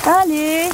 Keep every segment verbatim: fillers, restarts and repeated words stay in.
Allez.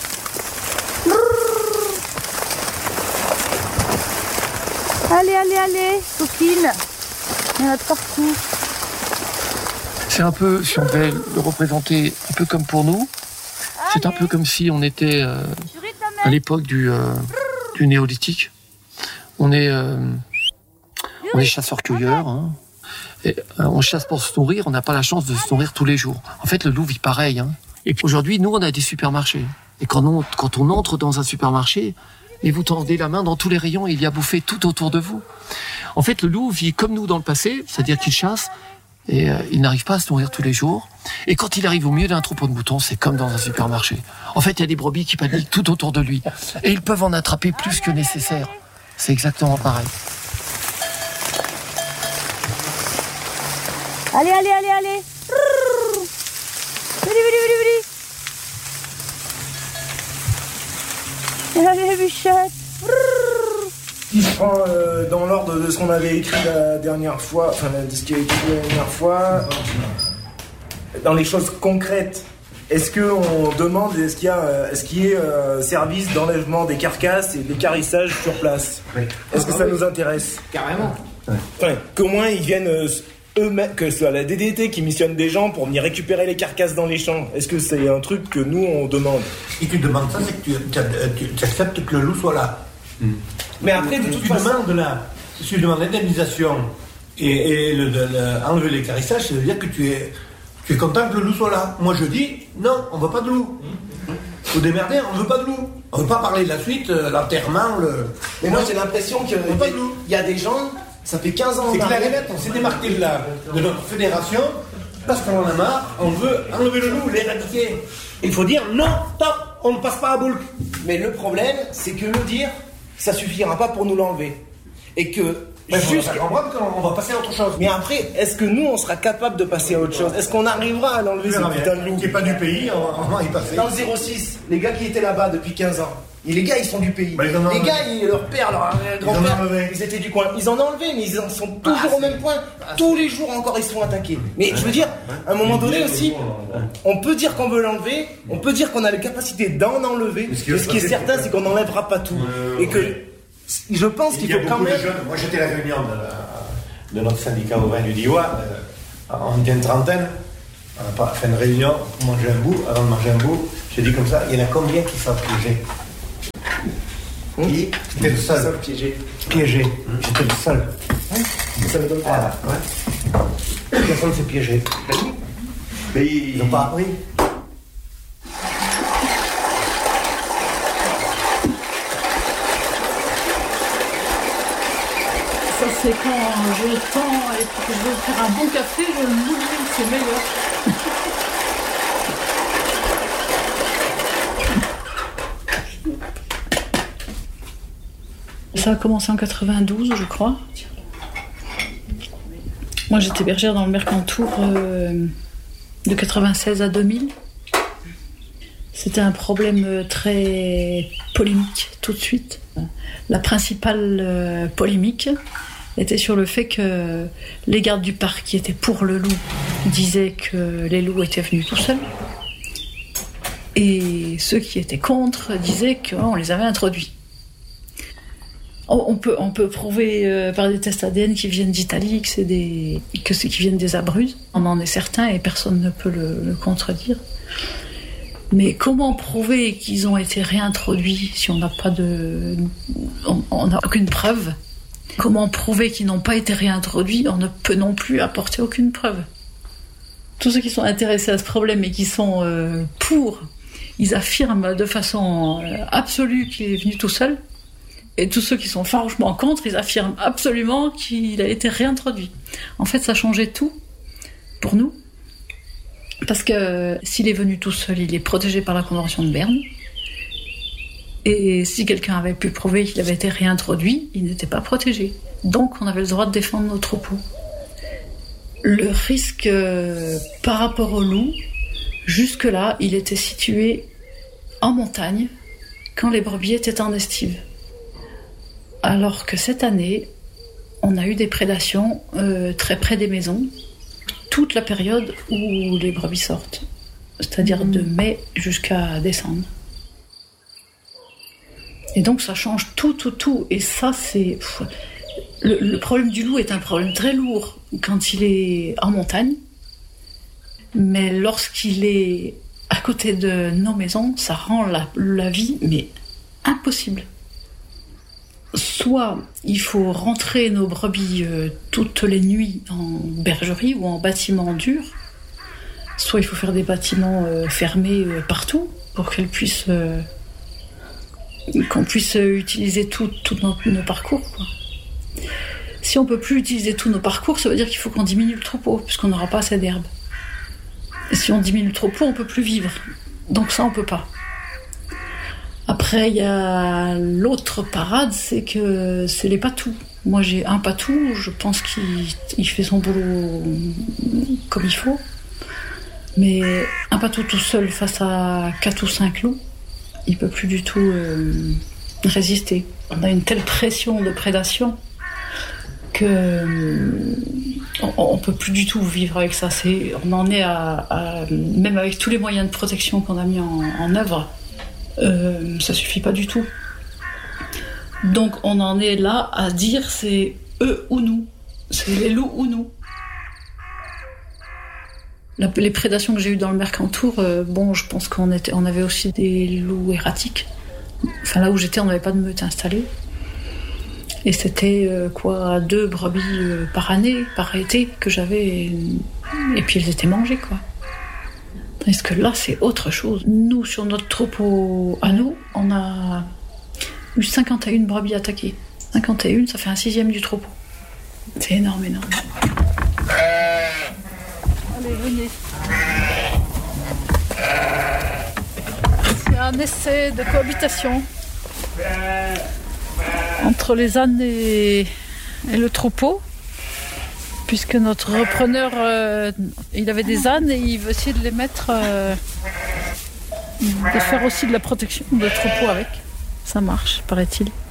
Allez, allez, allez, copine. Il y en a de partout. C'est un peu, si on devait le représenter un peu comme pour nous, c'est un peu comme si on était euh, à l'époque du, euh, du néolithique. On est, euh, on est chasseurs-cueilleurs. Hein. Et, euh, on chasse pour se nourrir, on n'a pas la chance de se nourrir tous les jours. En fait, le loup vit pareil. Hein. Et aujourd'hui, nous, on a des supermarchés. Et quand on, quand on entre dans un supermarché, et vous tendez la main dans tous les rayons et il y a bouffé tout autour de vous. En fait, le loup vit comme nous dans le passé, c'est-à-dire qu'il chasse et euh, il n'arrive pas à se nourrir tous les jours. Et quand il arrive au milieu d'un troupeau de moutons, c'est comme dans un supermarché. En fait, il y a des brebis qui paniquent tout autour de lui. Et ils peuvent en attraper plus que nécessaire. C'est exactement pareil. Allez, allez, allez, allez. Vili, vili, vili, vili. Allez, bichette. Si je prends euh, dans l'ordre de ce qu'on avait écrit la dernière fois, enfin de ce qui a été écrit la dernière fois, dans les choses concrètes, est-ce qu'on demande, est-ce qu'il y a, est-ce qu'il y a euh, service d'enlèvement des carcasses et d'écarissage sur place? Oui. Est-ce que ça nous intéresse? Carrément. Ouais. Enfin, qu'au moins ils viennent euh, eux-mêmes, que ce soit la D D T qui missionne des gens pour venir récupérer les carcasses dans les champs. Est-ce que c'est un truc que nous on demande? Si tu demandes ça, c'est que tu, tu, tu acceptes que le loup soit là. Mm. Mais après, de si toute tu façon... demandes la, si tu demandes l'indemnisation et, et le, le, le, enlever l'écarissage, ça veut dire que tu es, tu es content que le loup soit là. Moi je dis, non, on veut pas de loup. Faut démerder, on veut pas de loup. On veut pas parler de la suite, l'enterrement, le... Mais moi j'ai l'impression qu'il y a des gens, ça fait quinze ans... C'est clair et net, on s'est démarqué de, la, de notre fédération, parce qu'on en a marre, on veut enlever le loup, l'éradiquer. Il faut dire, non, stop, on ne passe pas à boule. Mais le problème, c'est que le dire, ça suffira pas pour nous l'enlever. Et que... Mais juste comprendre qu'on va passer à autre chose. Mais après, est-ce que nous, on sera capable de passer à autre chose? Est-ce qu'on arrivera à l'enlever, ce putain de loup? Qui n'est pas du pays, on, on va y passer. Dans le zéro six, les gars qui étaient là-bas depuis quinze ans, et les gars, ils sont du pays. Bah, les gars, ils, leur père, leur grand-père, ils, ils étaient du coin. Ils en ont enlevé, mais ils en sont toujours ah, au même point. Ah, Tous les jours encore, ils se font attaquer. Mais je veux dire, à un moment donné aussi, on peut dire qu'on veut l'enlever, on peut dire qu'on a la capacité d'en enlever, mais ce qui est, ce qui est certain, c'est qu'on n'enlèvera pas tout. Et que je pense qu'il faut quand même... Moi, j'étais à la réunion de, la, de notre syndicat au vin du Diois, euh, on était une trentaine, on n'a pas fait une réunion pour manger un bout. Avant de manger un bout, j'ai dit comme ça, il y en a combien qui savent piéger? Qui? J'étais le seul. Piégé. Piégé. Mmh. J'étais le seul. Ouais. Ça me donne voilà. Ouais. Personne ne s'est piégé. Mais ils n'ont pas appris. Ça, c'est quand j'ai le temps et que je veux faire un bon café, je le moule, c'est meilleur. Ça a commencé en quatre-vingt-douze, je crois. Moi, j'étais bergère dans le Mercantour euh, de quatre-vingt-seize à deux mille. C'était un problème très polémique, tout de suite. La principale euh, polémique était sur le fait que les gardes du parc qui étaient pour le loup disaient que les loups étaient venus tout seuls. Et ceux qui étaient contre disaient qu'on les avait introduits. On peut, on peut prouver euh, par des tests A D N qui viennent d'Italie que c'est des, que c'est, qui viennent des Abruzzes. On en est certain et personne ne peut le, le contredire. Mais comment prouver qu'ils ont été réintroduits si on n'a pas de, on n'a aucune preuve? Comment prouver qu'ils n'ont pas été réintroduits? On ne peut non plus apporter aucune preuve. Tous ceux qui sont intéressés à ce problème et qui sont euh, pour, ils affirment de façon euh, absolue qu'il est venu tout seul. Et tous ceux qui sont farouchement contre, ils affirment absolument qu'il a été réintroduit. En fait, ça changeait tout pour nous. Parce que s'il est venu tout seul, il est protégé par la Convention de Berne. Et si quelqu'un avait pu prouver qu'il avait été réintroduit, il n'était pas protégé. Donc on avait le droit de défendre nos troupeaux. Le risque euh, par rapport au loup, jusque-là, il était situé en montagne quand les brebis étaient en estive. Alors que cette année, on a eu des prédations euh, très près des maisons, toute la période où les brebis sortent. c'est-à-dire de mai jusqu'à décembre. Et donc ça change tout, tout, tout. Et ça, c'est... Le, le problème du loup est un problème très lourd quand il est en montagne, mais lorsqu'il est à côté de nos maisons, ça rend la, la vie mais impossible. Soit il faut rentrer nos brebis euh, toutes les nuits en bergerie ou en bâtiment dur, soit il faut faire des bâtiments euh, fermés euh, partout pour qu'elles puissent, euh, qu'on puisse utiliser tous tout nos, nos parcours, quoi. Si on ne peut plus utiliser tous nos parcours, ça veut dire qu'il faut qu'on diminue le troupeau, puisqu'on n'aura pas assez d'herbe. Et si on diminue le troupeau, on ne peut plus vivre. Donc ça, on ne peut pas. Après, il y a l'autre parade, c'est que c'est les patous. Moi, j'ai un patou, je pense qu'il il fait son boulot comme il faut. Mais un patou tout seul face à quatre ou cinq loups, il ne peut plus du tout euh, résister. On a une telle pression de prédation que euh, on ne peut plus du tout vivre avec ça. C'est, on en est à, à... Même avec tous les moyens de protection qu'on a mis en, en œuvre, euh, ça ne suffit pas du tout. Donc on en est là à dire c'est eux ou nous. C'est les loups ou nous. La, les prédations que j'ai eues dans le Mercantour, euh, bon, je pense qu'on était, on avait aussi des loups erratiques. Enfin, là où j'étais, on n'avait pas de meute installée. Et c'était euh, quoi, deux brebis euh, par année, par été, que j'avais. Et, et puis elles étaient mangées, quoi. Parce que là, c'est autre chose. Nous, sur notre troupeau à nous, on a eu cinquante et une brebis attaquées. cinquante et une, ça fait un sixième du troupeau. C'est énorme, énorme. Allez, venez. C'est un essai de cohabitation entre les ânes et, et le troupeau, puisque notre repreneur, euh, il avait des ânes et il veut essayer de les mettre, euh, de faire aussi de la protection de troupeau avec. Ça marche, paraît-il.